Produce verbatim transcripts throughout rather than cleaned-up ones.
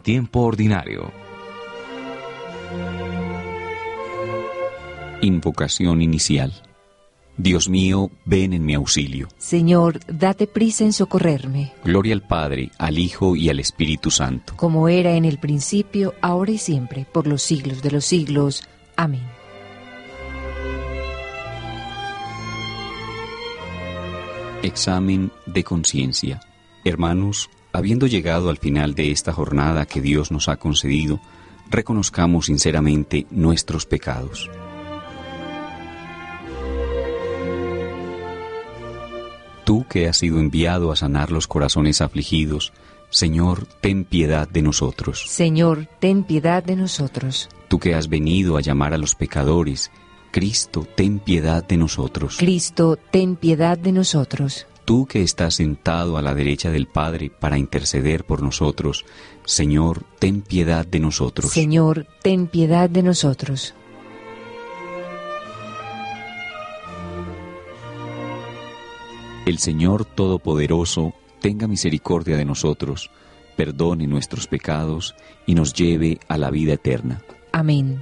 tiempo ordinario. Invocación inicial. Dios mío, ven en mi auxilio. Señor, date prisa en socorrerme. Gloria al Padre, al Hijo y al Espíritu Santo. Como era en el principio, ahora y siempre, por los siglos de los siglos. Amén. Examen de conciencia. Hermanos, habiendo llegado al final de esta jornada que Dios nos ha concedido, reconozcamos sinceramente nuestros pecados. Tú que has sido enviado a sanar los corazones afligidos, Señor, ten piedad de nosotros. Señor, ten piedad de nosotros. Tú que has venido a llamar a los pecadores, Cristo, ten piedad de nosotros. Cristo, ten piedad de nosotros. Tú que estás sentado a la derecha del Padre para interceder por nosotros, Señor, ten piedad de nosotros. Señor, ten piedad de nosotros. El Señor Todopoderoso tenga misericordia de nosotros, perdone nuestros pecados y nos lleve a la vida eterna. Amén.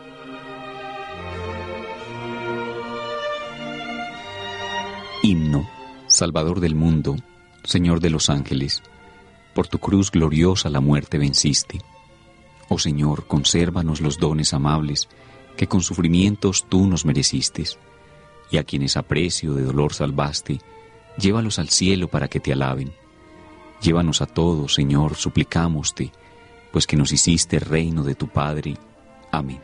Himno. Salvador del mundo, Señor de los ángeles, por tu cruz gloriosa la muerte venciste. Oh Señor, consérvanos los dones amables que con sufrimientos tú nos mereciste, y a quienes a precio de dolor salvaste, llévalos al cielo para que te alaben. Llévanos a todos, Señor, suplicámoste, pues que nos hiciste reino de tu Padre. Amén.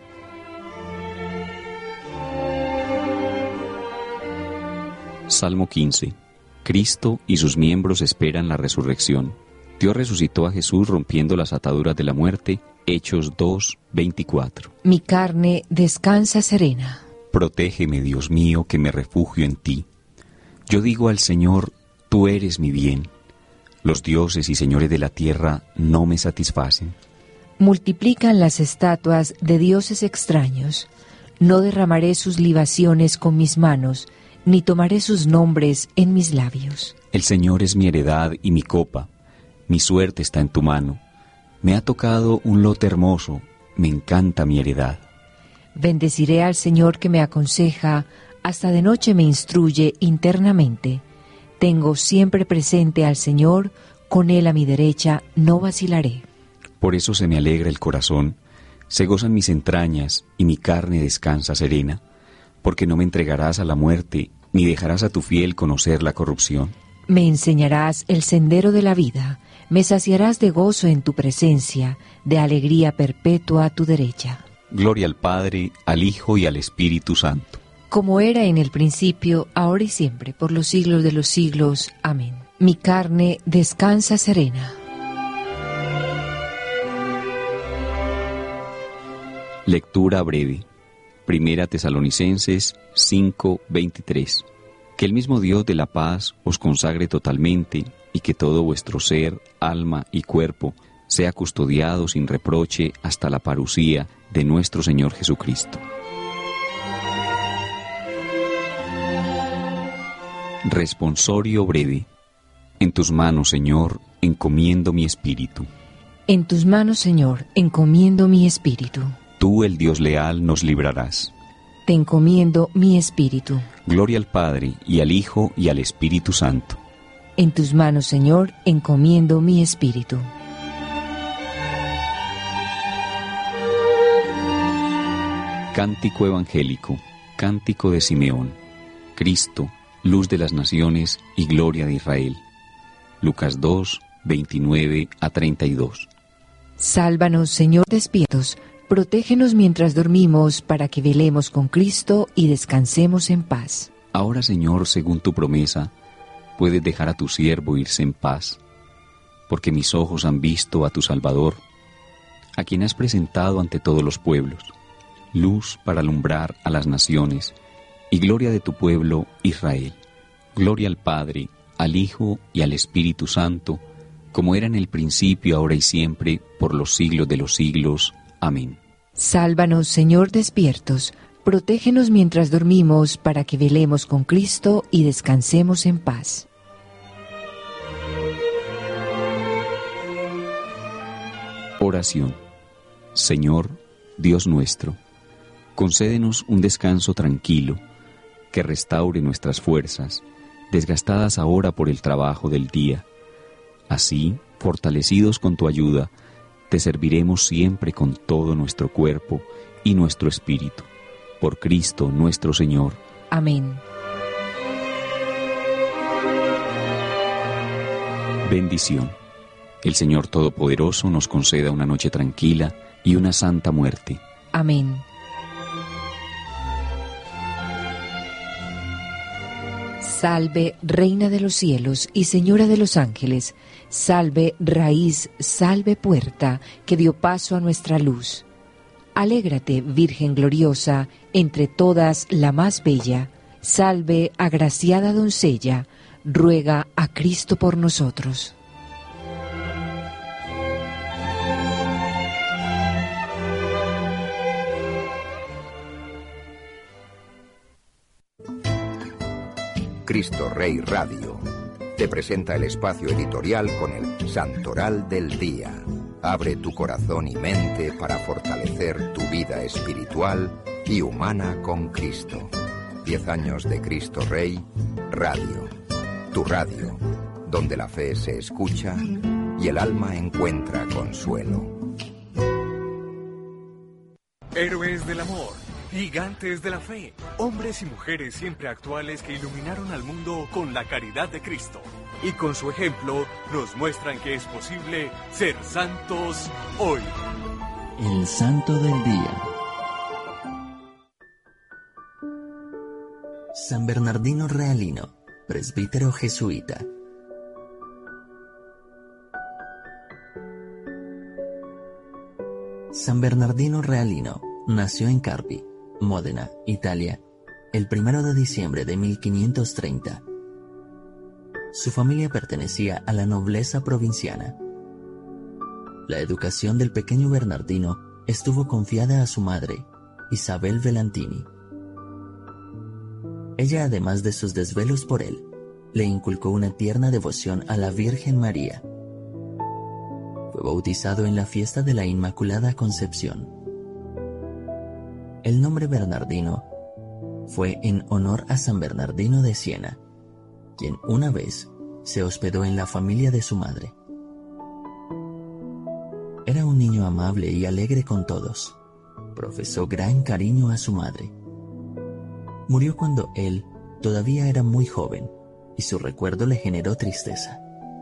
Salmo quince. Cristo y sus miembros esperan la resurrección. Dios resucitó a Jesús rompiendo las ataduras de la muerte. Hechos dos, veinticuatro. Mi carne descansa serena. Protégeme, Dios mío, que me refugio en ti. Yo digo al Señor, tú eres mi bien. Los dioses y señores de la tierra no me satisfacen. Multiplican las estatuas de dioses extraños. No derramaré sus libaciones con mis manos, ni tomaré sus nombres en mis labios. El Señor es mi heredad y mi copa. Mi suerte está en tu mano. Me ha tocado un lote hermoso. Me encanta mi heredad. Bendeciré al Señor que me aconseja, hasta de noche me instruye internamente. Tengo siempre presente al Señor, con Él a mi derecha no vacilaré. Por eso se me alegra el corazón, se gozan mis entrañas y mi carne descansa serena, porque no me entregarás a la muerte, ni dejarás a tu fiel conocer la corrupción. Me enseñarás el sendero de la vida, me saciarás de gozo en tu presencia, de alegría perpetua a tu derecha. Gloria al Padre, al Hijo y al Espíritu Santo. Como era en el principio, ahora y siempre, por los siglos de los siglos. Amén. Mi carne descansa serena. Lectura breve. Primera Tesalonicenses cinco, veintitrés. Que el mismo Dios de la paz os consagre totalmente y que todo vuestro ser, alma y cuerpo sea custodiado sin reproche hasta la parucía de nuestro Señor Jesucristo. Responsorio breve. En tus manos, Señor, encomiendo mi espíritu. En tus manos, Señor, encomiendo mi espíritu. Tú, el Dios leal, nos librarás. Te encomiendo mi espíritu. Gloria al Padre, y al Hijo, y al Espíritu Santo. En tus manos, Señor, encomiendo mi espíritu. Cántico evangélico, cántico de Simeón. Cristo, luz de las naciones y gloria de Israel. Lucas dos, veintinueve a treinta y dos. Sálvanos, Señor, despiertos. Protégenos mientras dormimos, para que velemos con Cristo y descansemos en paz. Ahora, Señor, según tu promesa, puedes dejar a tu siervo irse en paz, porque mis ojos han visto a tu Salvador, a quien has presentado ante todos los pueblos, luz para alumbrar a las naciones, y gloria de tu pueblo, Israel. Gloria al Padre, al Hijo y al Espíritu Santo, como era en el principio, ahora y siempre, por los siglos de los siglos. Amén. Sálvanos, Señor, despiertos. Protégenos mientras dormimos, para que velemos con Cristo y descansemos en paz. Oración. Señor, Dios nuestro, concédenos un descanso tranquilo, que restaure nuestras fuerzas, desgastadas ahora por el trabajo del día. Así, fortalecidos con tu ayuda, te serviremos siempre con todo nuestro cuerpo y nuestro espíritu. Por Cristo nuestro Señor. Amén. Bendición. El Señor Todopoderoso nos conceda una noche tranquila y una santa muerte. Amén. Salve, Reina de los cielos y Señora de los ángeles. Salve, raíz, salve, puerta, que dio paso a nuestra luz. Alégrate, Virgen gloriosa, entre todas la más bella. Salve, agraciada doncella, ruega a Cristo por nosotros. Cristo Rey Radio te presenta el espacio editorial con el Santoral del Día. Abre tu corazón y mente para fortalecer tu vida espiritual y humana con Cristo. Diez años de Cristo Rey Radio. Tu radio, donde la fe se escucha y el alma encuentra consuelo. Héroes del amor, gigantes de la fe, hombres y mujeres siempre actuales que iluminaron al mundo con la caridad de Cristo. Y con su ejemplo nos muestran que es posible ser santos hoy. El Santo del Día. San Bernardino Realino, presbítero jesuita. San Bernardino Realino nació en Carpi, Módena, Italia, el primero de diciembre de mil quinientos treinta. Su familia pertenecía a la nobleza provinciana. La educación del pequeño Bernardino estuvo confiada a su madre, Isabel Velantini. Ella, además de sus desvelos por él, le inculcó una tierna devoción a la Virgen María. Fue bautizado en la fiesta de la Inmaculada Concepción. El nombre Bernardino fue en honor a San Bernardino de Siena, quien una vez se hospedó en la familia de su madre. Era un niño amable y alegre con todos. Profesó gran cariño a su madre. Murió cuando él todavía era muy joven y su recuerdo le generó tristeza.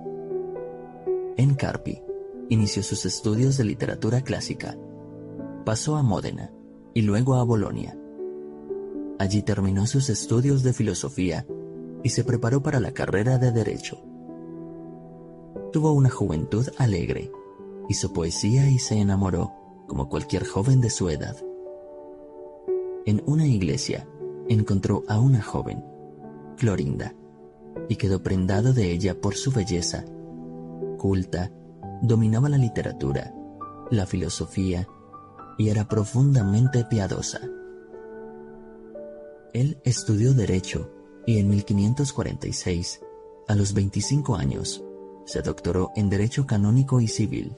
En Carpi inició sus estudios de literatura clásica. Pasó a Módena y luego a Bolonia. Allí terminó sus estudios de filosofía y se preparó para la carrera de Derecho. Tuvo una juventud alegre, hizo poesía y se enamoró, como cualquier joven de su edad. En una iglesia encontró a una joven, Clorinda, y quedó prendado de ella por su belleza. Culta, dominaba la literatura, la filosofía y era profundamente piadosa. Él estudió Derecho y en mil quinientos cuarenta y seis, a los veinticinco años, se doctoró en Derecho Canónico y Civil.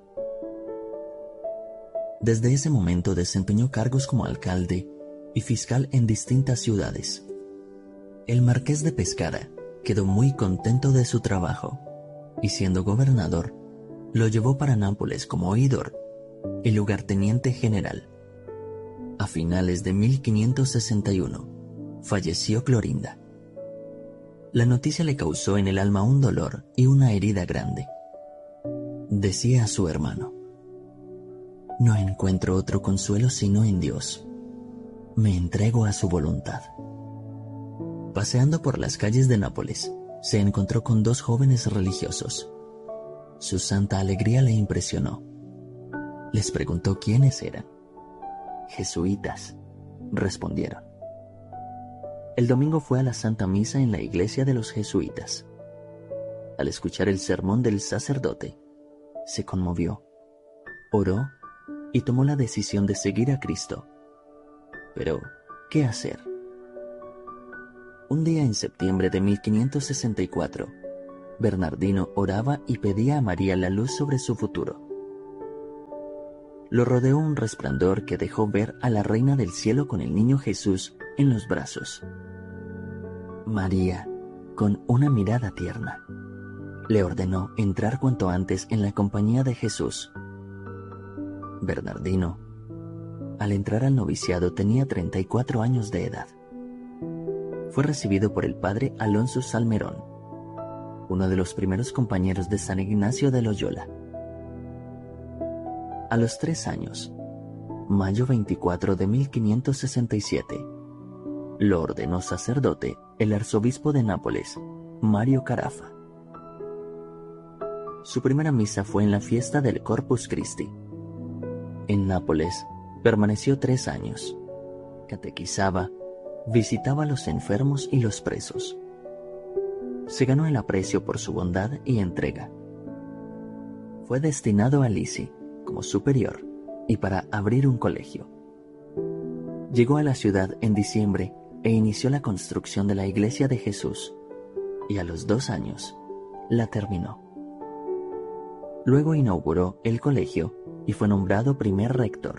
Desde ese momento desempeñó cargos como alcalde y fiscal en distintas ciudades. El marqués de Pescara quedó muy contento de su trabajo y, siendo gobernador, lo llevó para Nápoles como oidor y lugarteniente general. A finales de mil quinientos sesenta y uno, falleció Clorinda. La noticia le causó en el alma un dolor y una herida grande. Decía a su hermano: «No encuentro otro consuelo sino en Dios. Me entrego a su voluntad». Paseando por las calles de Nápoles, se encontró con dos jóvenes religiosos. Su santa alegría le impresionó. Les preguntó quiénes eran. «Jesuitas», respondieron. El domingo fue a la Santa Misa en la iglesia de los jesuitas. Al escuchar el sermón del sacerdote, se conmovió, oró y tomó la decisión de seguir a Cristo. Pero, ¿qué hacer? Un día en septiembre de mil quinientos sesenta y cuatro, Bernardino oraba y pedía a María la luz sobre su futuro. lo rodeó un resplandor que dejó ver a la Reina del Cielo con el niño Jesús en los brazos. María, con una mirada tierna, le ordenó entrar cuanto antes en la compañía de Jesús. Bernardino, al entrar al noviciado, tenía treinta y cuatro años de edad. Fue recibido por el padre Alonso Salmerón, uno de los primeros compañeros de San Ignacio de Loyola. A los tres años, mayo veinticuatro de mil quinientos sesenta y siete, lo ordenó sacerdote el arzobispo de Nápoles, Mario Carafa. Su primera misa fue en la fiesta del Corpus Christi. En Nápoles permaneció tres años. Catequizaba, visitaba a los enfermos y los presos. Se ganó el aprecio por su bondad y entrega. Fue destinado a Lisi como superior y para abrir un colegio. Llegó a la ciudad en diciembre e inició la construcción de la Iglesia de Jesús, y a los dos años la terminó. Luego inauguró el colegio y fue nombrado primer rector.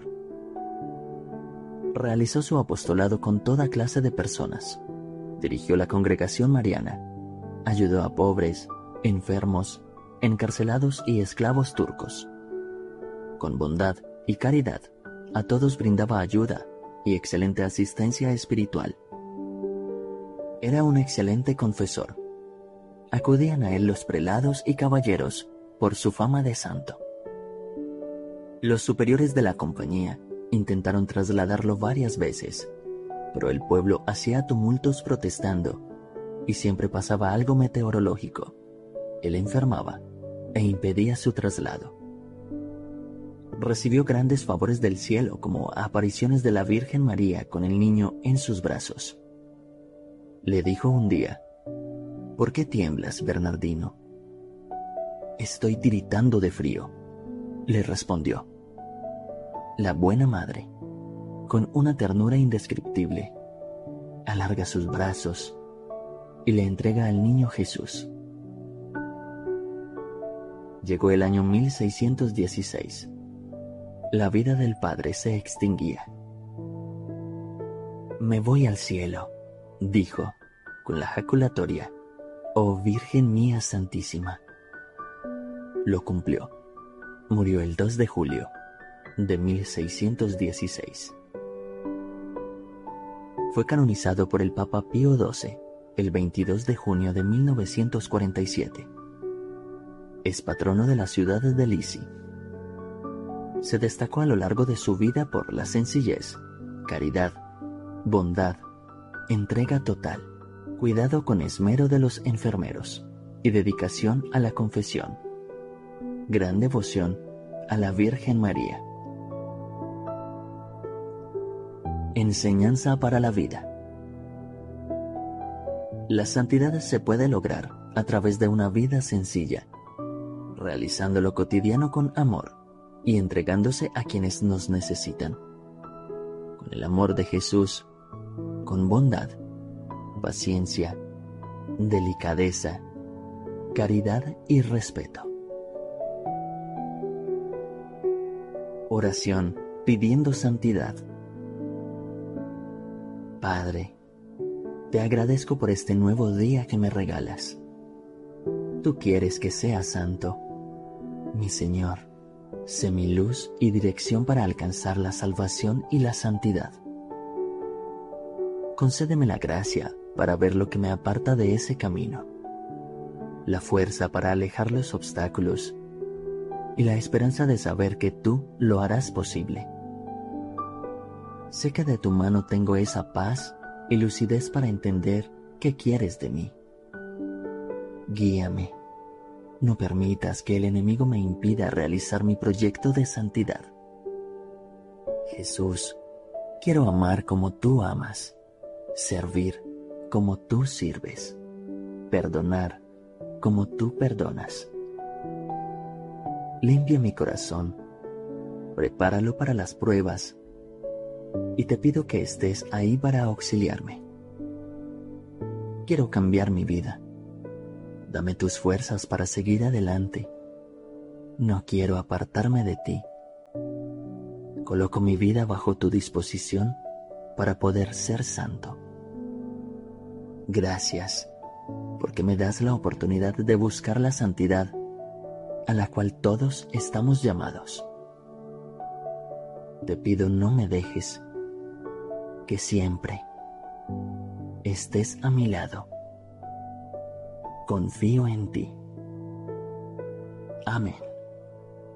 Realizó su apostolado con toda clase de personas. Dirigió la congregación mariana. Ayudó a pobres, enfermos, encarcelados y esclavos turcos. Con bondad y caridad, a todos brindaba ayuda y excelente asistencia espiritual. Era un excelente confesor. Acudían a él los prelados y caballeros por su fama de santo. Los superiores de la compañía intentaron trasladarlo varias veces, pero el pueblo hacía tumultos protestando y siempre pasaba algo meteorológico. Él enfermaba e impedía su traslado. Recibió grandes favores del cielo, como apariciones de la Virgen María con el niño en sus brazos. Le dijo un día: ¿Por qué tiemblas, Bernardino? Estoy tiritando de frío, le respondió. La buena madre, con una ternura indescriptible, alarga sus brazos y le entrega al niño Jesús. Llegó el año mil seiscientos dieciséis. La vida del padre se extinguía. Me voy al cielo, dijo, con la jaculatoria: Oh Virgen mía Santísima. Lo cumplió. Murió el dos de julio de mil seiscientos dieciséis. Fue canonizado por el Papa Pío doce el veintidós de junio de mil novecientos cuarenta y siete. Es patrono de la ciudad de Lisi. Se destacó a lo largo de su vida por la sencillez, caridad, bondad, entrega total, cuidado con esmero de los enfermeros y dedicación a la confesión. Gran devoción a la Virgen María. Enseñanza para la vida. La santidad se puede lograr a través de una vida sencilla, realizando lo cotidiano con amor y entregándose a quienes nos necesitan. Con el amor de Jesús, con bondad, paciencia, delicadeza, caridad y respeto. Oración pidiendo santidad. Padre, te agradezco por este nuevo día que me regalas. Tú quieres que sea santo. Mi Señor, sé mi luz y dirección para alcanzar la salvación y la santidad. Concédeme la gracia para ver lo que me aparta de ese camino, la fuerza para alejar los obstáculos y la esperanza de saber que tú lo harás posible. Sé que de tu mano tengo esa paz y lucidez para entender qué quieres de mí. Guíame. No permitas que el enemigo me impida realizar mi proyecto de santidad. Jesús, quiero amar como tú amas, servir como tú sirves, perdonar como tú perdonas. Limpia mi corazón, prepáralo para las pruebas y te pido que estés ahí para auxiliarme. Quiero cambiar mi vida. Dame tus fuerzas para seguir adelante. No quiero apartarme de ti. Coloco mi vida bajo tu disposición para poder ser santo. Gracias, porque me das la oportunidad de buscar la santidad a la cual todos estamos llamados. Te pido no me dejes, que siempre estés a mi lado. Confío en ti. Amén.